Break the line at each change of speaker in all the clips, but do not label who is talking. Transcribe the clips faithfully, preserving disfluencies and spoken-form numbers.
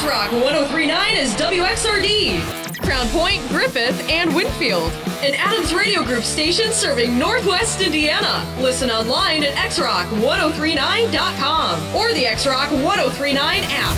X-Rock one oh three point nine is W X R D. Crown Point, Griffith, and Winfield. An Adams Radio Group station serving Northwest Indiana. Listen online at x rock one oh three nine dot com or the X-Rock one oh three nine app.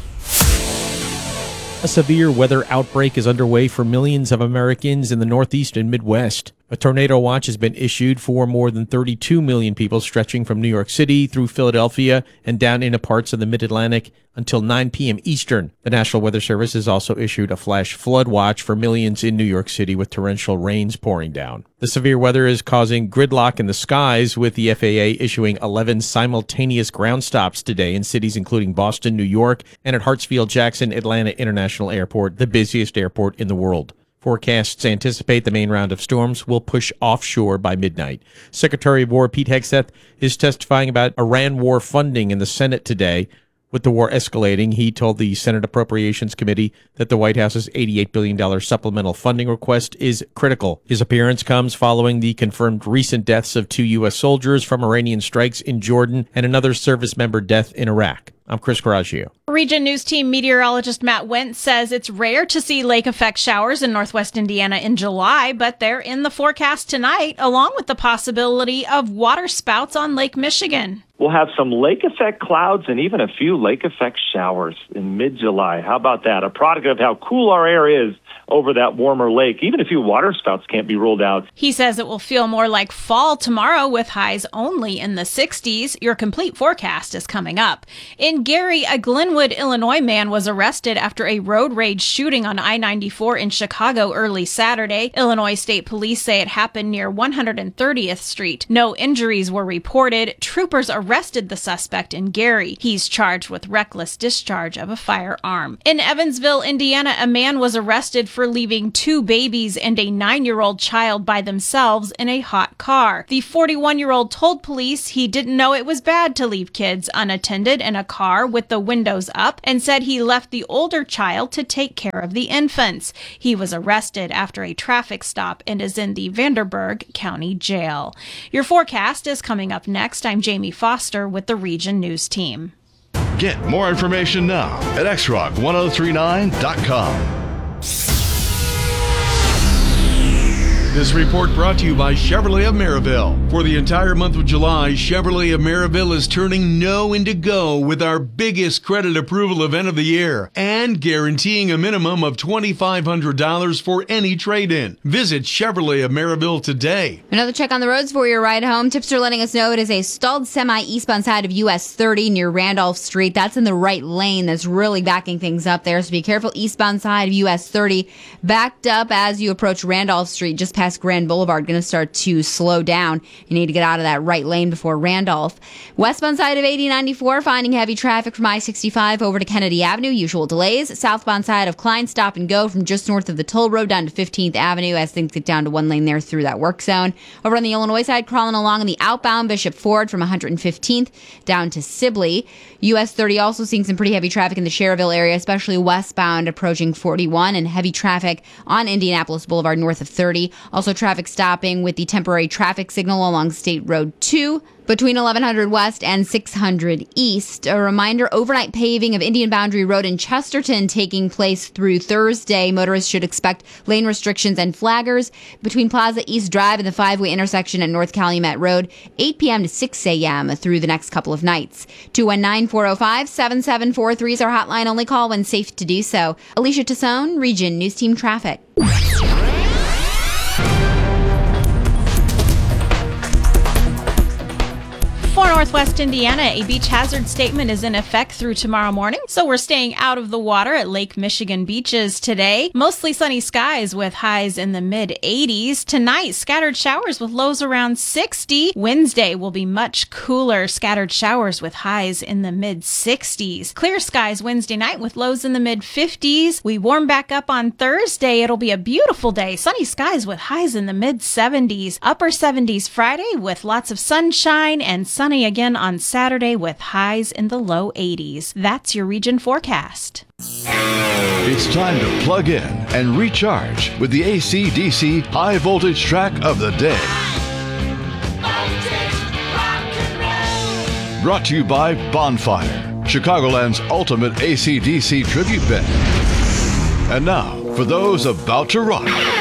A severe weather outbreak is underway for millions of Americans in the Northeast and Midwest. A tornado watch has been issued for more than thirty-two million people, stretching from New York City through Philadelphia and down into parts of the Mid-Atlantic until nine p.m. Eastern. The National Weather Service has also issued a flash flood watch for millions in New York City with torrential rains pouring down. The severe weather is causing gridlock in the skies, with the F A A issuing eleven simultaneous ground stops today in cities including Boston, New York, and at Hartsfield-Jackson Atlanta International Airport, the busiest airport in the world. Forecasts anticipate the main round of storms will push offshore by midnight. Secretary of War Pete Hegseth is testifying about Iran war funding in the Senate today. With the war escalating, he told the Senate Appropriations Committee that the White House's eighty-eight billion dollars supplemental funding request is critical. His appearance comes following the confirmed recent deaths of two U S soldiers from Iranian strikes in Jordan and another service member death in Iraq. I'm Chris Coraggio.
Region News Team meteorologist Matt Wentz says it's rare to see lake effect showers in northwest Indiana in July, but they're in the forecast tonight, along with the possibility of water spouts on Lake Michigan.
We'll have some lake effect clouds and even a few lake effect showers in mid-July. How about that? A product of how cool our air is over that warmer lake. Even a few water spouts can't be ruled out.
He says it will feel more like fall tomorrow with highs only in the sixties. Your complete forecast is coming up. In Gary, a Glenwood, Illinois man was arrested after a road rage shooting on I ninety-four in Chicago early Saturday. Illinois State Police say it happened near one hundred thirtieth Street. No injuries were reported. Troopers arrested the suspect in Gary. He's charged with reckless discharge of a firearm. In Evansville, Indiana, a man was arrested for leaving two babies and a nine-year-old child by themselves in a hot car. The forty-one-year-old told police he didn't know it was bad to leave kids unattended in a car with the windows up, and said he left the older child to take care of the infants. He was arrested after a traffic stop and is in the Vanderburgh County Jail. Your forecast is coming up next. I'm Jamie Foster with the Region News Team.
Get more information now at x rock one oh three nine dot com.
This report brought to you by Chevrolet of Maryville. For the entire month of July, Chevrolet of Maryville is turning no into go with our biggest credit approval event of the year and guaranteeing a minimum of twenty-five hundred dollars for any trade-in. Visit Chevrolet of Maryville today.
Another check on the roads for your ride home. Tips are letting us know it is a stalled semi eastbound side of U S thirty near Randolph Street. That's in the right lane. That's really backing things up there. So be careful. Eastbound side of U S thirty backed up as you approach Randolph Street just past Grand Boulevard, going to start to slow down. You need to get out of that right lane before Randolph. Westbound side of eighty ninety-four, finding heavy traffic from I sixty-five over to Kennedy Avenue. Usual delays. Southbound side of Klein, stop and go from just north of the toll road down to fifteenth Avenue as things get down to one lane there through that work zone. Over on the Illinois side, crawling along on the outbound Bishop Ford from one hundred fifteenth down to Sibley. U S thirty also seeing some pretty heavy traffic in the Cherville area, especially westbound approaching forty-one, and heavy traffic on Indianapolis Boulevard north of thirty. Also traffic stopping with the temporary traffic signal along State Road two between eleven hundred West and six hundred East. A reminder, overnight paving of Indian Boundary Road in Chesterton taking place through Thursday. Motorists should expect lane restrictions and flaggers between Plaza East Drive and the five-way intersection at North Calumet Road, eight p.m. to six a.m. through the next couple of nights. two one nine, four oh five, seven seven four three is our hotline. Only call when safe to do so. Alicia Tassone, Region News Team Traffic.
For Northwest Indiana, a beach hazard statement is in effect through tomorrow morning, so we're staying out of the water at Lake Michigan beaches today. Mostly sunny skies with highs in the mid eighties. Tonight, scattered showers with lows around sixty. Wednesday will be much cooler, scattered showers with highs in the mid sixties. Clear skies Wednesday night with lows in the mid fifties. We warm back up on Thursday. It'll be a beautiful day. Sunny skies with highs in the mid seventies. Upper seventies Friday with lots of sunshine, and sunny again on Saturday with highs in the low eighties. That's your region forecast.
It's time to plug in and recharge with the A C D C High Voltage Track of the Day. Brought to you by Bonfire. Chicagoland's ultimate A C D C tribute band. And now, for those about to rock.